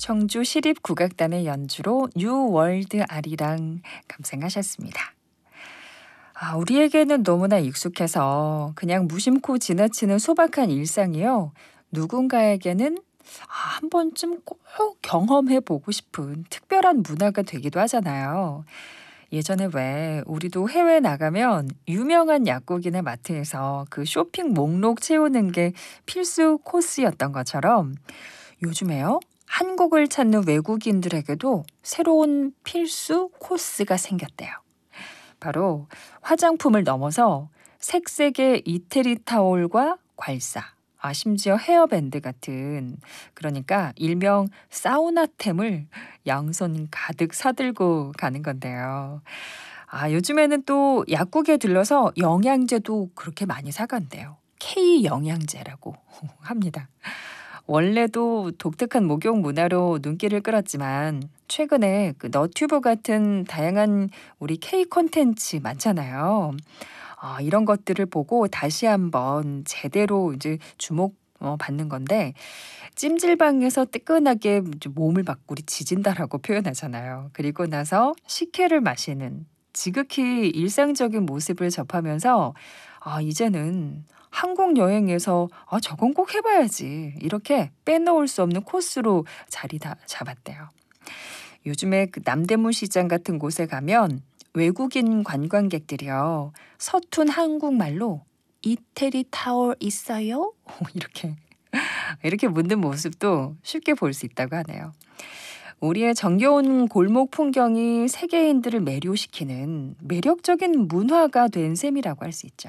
청주 시립국악단의 연주로 뉴월드 아리랑 감상하셨습니다. 우리에게는 너무나 익숙해서 그냥 무심코 지나치는 소박한 일상이요. 누군가에게는 한 번쯤 꼭 경험해 보고 싶은 특별한 문화가 되기도 하잖아요. 예전에 왜 우리도 해외 나가면 유명한 약국이나 마트에서 그 쇼핑 목록 채우는 게 필수 코스였던 것처럼 요즘에요. 한국을 찾는 외국인들에게도 새로운 필수 코스가 생겼대요. 바로 화장품을 넘어서 색색의 이태리 타올과 괄사, 심지어 헤어밴드 같은 그러니까 일명 사우나템을 양손 가득 사들고 가는 건데요. 요즘에는 또 약국에 들러서 영양제도 그렇게 많이 사간대요. K 영양제라고 합니다. 원래도 독특한 목욕 문화로 눈길을 끌었지만 최근에 그 너튜브 같은 다양한 우리 K 콘텐츠 많잖아요. 이런 것들을 보고 다시 한번 제대로 이제 주목 받는 건데 찜질방에서 뜨끈하게 이제 몸을 막 우리 지진다라고 표현하잖아요. 그리고 나서 식혜를 마시는 지극히 일상적인 모습을 접하면서 이제는 한국 여행에서 '저건 꼭 해 봐야지.' 이렇게 빼놓을 수 없는 코스로 자리 다 잡았대요. 요즘에 그 남대문 시장 같은 곳에 가면 외국인 관광객들이요. 서툰 한국말로 "이태리 타월 있어요?" 이렇게 묻는 모습도 쉽게 볼 수 있다고 하네요. 우리의 정겨운 골목 풍경이 세계인들을 매료시키는 매력적인 문화가 된 셈이라고 할 수 있죠.